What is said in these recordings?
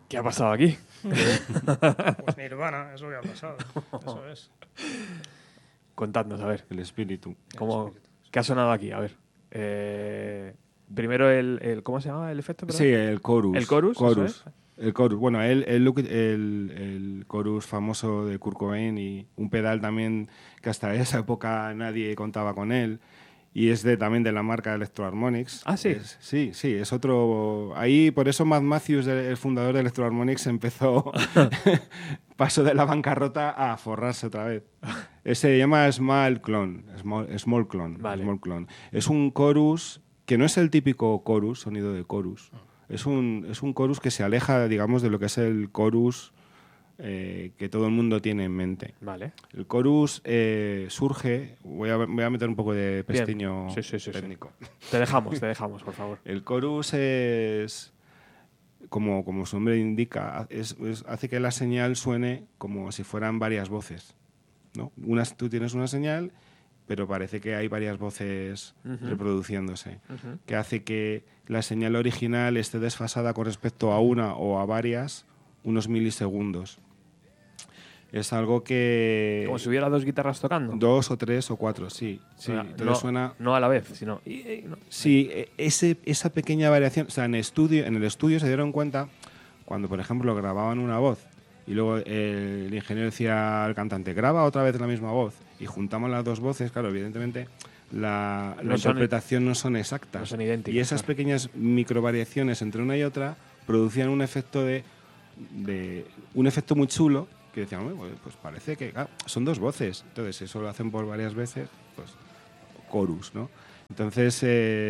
¿Qué ha pasado aquí? Pues Nirvana, es lo que ha pasado. Eso es. Contadnos, a ver. El espíritu. ¿Qué ha sonado aquí? A ver. Primero ¿cómo se llama el efecto? Perdón? Sí, el chorus. ¿El chorus? ¿Eso es? El chorus. Bueno, el chorus famoso de Kurt Cobain y un pedal también que hasta esa época nadie contaba con él. Y es también de la marca Electro Harmonix. Ah, sí. Sí, es otro. Ahí, por eso Matt Matthews, el fundador de Electro Harmonix, pasó de la bancarrota a forrarse otra vez. Se llama Small Clone. Small Clone. Vale. Small Clone. Es un chorus que no es el típico chorus, sonido de chorus. Es un chorus que se aleja, digamos, de lo que es el chorus que todo el mundo tiene en mente. Vale. El chorus surge... Voy a meter un poco de pestiño técnico. Sí. Te dejamos, por favor. El chorus es, como su nombre indica, hace que la señal suene como si fueran varias voces, ¿no? Tú tienes una señal, pero parece que hay varias voces reproduciéndose, que hace que la señal original esté desfasada con respecto a una o a varias unos milisegundos. Es algo que... Como si hubiera dos guitarras tocando. 2 o 3 o 4, sí. No, suena... no a la vez, sino... No. Sí, esa pequeña variación... O sea, en el estudio se dieron cuenta cuando, por ejemplo, grababan una voz y luego el ingeniero decía al cantante, graba otra vez la misma voz, y juntamos las dos voces, claro, evidentemente la interpretación no son exactas. No son idénticas. Y esas pequeñas microvariaciones entre una y otra producían un efecto un efecto muy chulo, que decían, pues parece que son dos voces. Entonces, eso lo hacen por varias veces, pues chorus, ¿no? Entonces,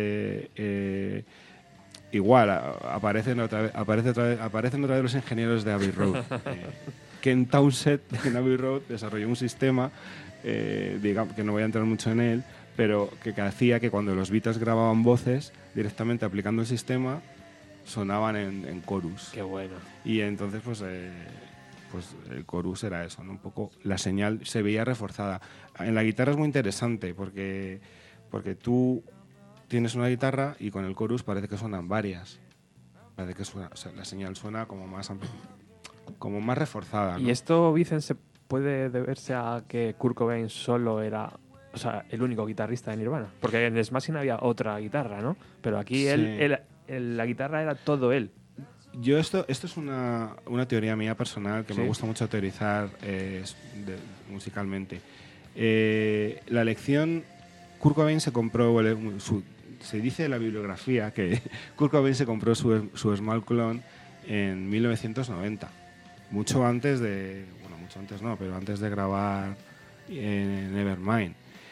igual, aparecen otra vez los ingenieros de Abbey Road. Ken Townsend en Abbey Road desarrolló un sistema, digamos, que no voy a entrar mucho en él, pero que hacía que cuando los Beatles grababan voces, directamente aplicando el sistema, sonaban en chorus. Qué bueno. Y entonces, pues el chorus era eso, ¿no? Un poco la señal se veía reforzada. En la guitarra es muy interesante porque tú tienes una guitarra y con el chorus parece que suenan varias. Parece que la señal suena como más reforzada, ¿no? ¿Y esto, Vicen, se puede deberse a que Kurt Cobain solo era, o sea, el único guitarrista de Nirvana? Porque en Smashing había otra guitarra, ¿no? Pero aquí Sí. la guitarra era todo él. Esto es una teoría mía personal que me gusta mucho teorizar musicalmente. La lección, Kurt Cobain se compró, se dice en la bibliografía que Kurt Cobain se compró su Small Clone en 1990, mucho antes no, pero antes de grabar Nevermind.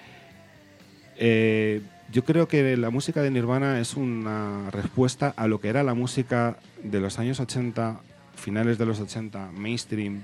Yo creo que la música de Nirvana es una respuesta a lo que era la música de los años 80, finales de los 80, mainstream,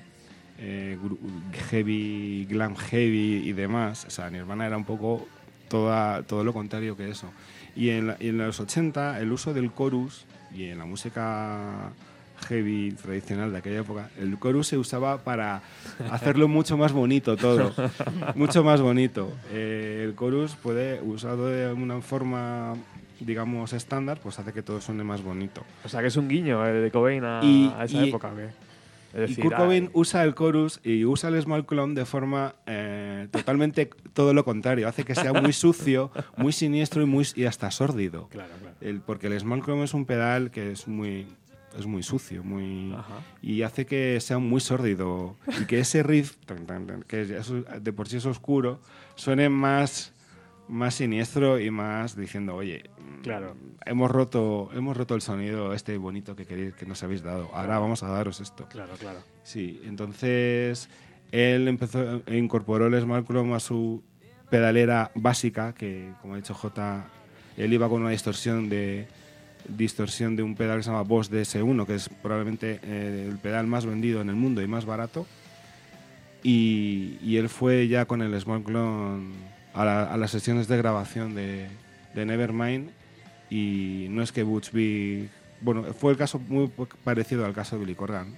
heavy, glam heavy y demás. O sea, Nirvana era un poco todo lo contrario que eso. Y en los 80 el uso del chorus, y en la música heavy tradicional de aquella época, el chorus se usaba para hacerlo mucho más bonito todo, mucho más bonito. El chorus usado de una forma, digamos, estándar, pues hace que todo suene más bonito. O sea, que es un guiño de Cobain a esa época, ¿o qué? Es decir, y Kurt Cobain usa el chorus y usa el Small Clone de forma totalmente todo lo contrario. Hace que sea muy sucio, muy siniestro y hasta sórdido. Claro. Porque el Small Clone es un pedal que es muy sucio, y hace que sea muy sórdido y que ese riff, que de por sí es oscuro, suene más siniestro y más diciendo, oye, claro, hemos roto el sonido bonito que nos habéis dado, ahora vamos a daros esto. Claro. Sí, entonces él incorporó el Small Clone a su pedalera básica, que como ha dicho Jota, él iba con una distorsión de un pedal que se llama Boss DS1, que es probablemente el pedal más vendido en el mundo y más barato, y él fue ya con el Small Clone a las sesiones de grabación de Nevermind, y no es que Butch Vig... Bueno, fue el caso muy parecido al caso de Billy Corgan.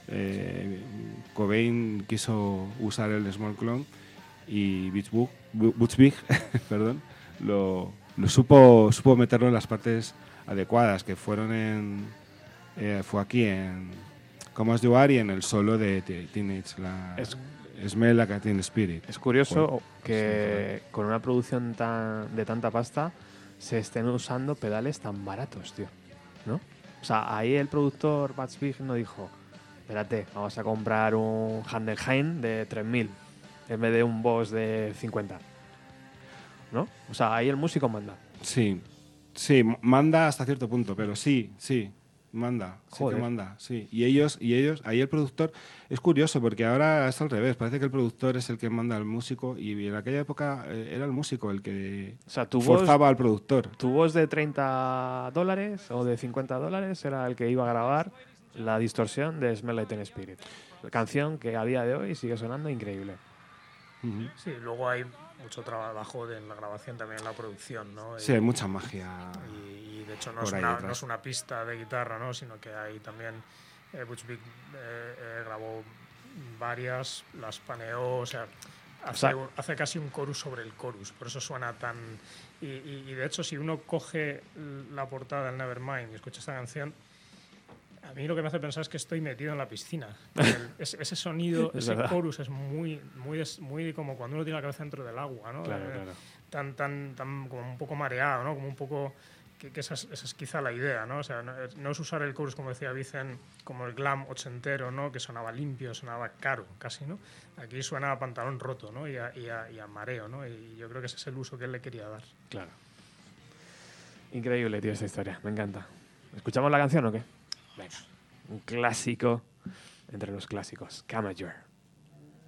Cobain quiso usar el Small Clone y Butch Vig perdón, lo supo meterlo en las partes adecuadas, que fue aquí en Come As You Are y en el solo de Teenage, Smell Like a Teen Spirit. Es curioso Joder, que con una producción de tanta pasta se estén usando pedales tan baratos, tío, ¿no? O sea, ahí el productor Butch Vig no dijo, espérate, vamos a comprar un Handelheim de 3.000 en vez de un Boss de 50, ¿no? O sea, ahí el músico manda. Sí, manda hasta cierto punto, pero sí, manda, Joder. sí que manda, sí. Y ellos, ahí el productor, es curioso porque ahora es al revés, parece que el productor es el que manda al músico y en aquella época era el músico el que O sea, tu forzaba al productor. Tu voz de $30 o de $50 era el que iba a grabar la distorsión de Smell Like Teen Spirit. Canción que a día de hoy sigue sonando increíble. Ujú. Sí, luego hay mucho trabajo en la grabación, también en la producción, ¿no? Sí, hay mucha magia. Y de hecho no por es, ahí una, detrás. no es una pista de guitarra, ¿no? Sino que hay también Butch Vig grabó varias, las paneó, o sea, hace casi un chorus sobre el chorus, por eso suena tan... Y de hecho, si uno coge la portada del Nevermind y escucha esta canción, a mí lo que me hace pensar es que estoy metido en la piscina. Ese sonido, Es ese verdad. chorus es muy como cuando uno tiene la cabeza dentro del agua, ¿no? Claro. Tan como un poco mareado, ¿no? Como un poco... Que esa es quizá la idea, ¿no? O sea, no es usar el chorus, como decía Vicen, como el glam ochentero, ¿no? Que sonaba limpio, sonaba caro, casi, ¿no? Aquí suena a pantalón roto, ¿no? Y a mareo, ¿no? Y yo creo que ese es el uso que él le quería dar. Claro. Increíble, tío, esta historia. Me encanta. ¿Escuchamos la canción o qué? Venga. Un clásico entre los clásicos. Come As You Are.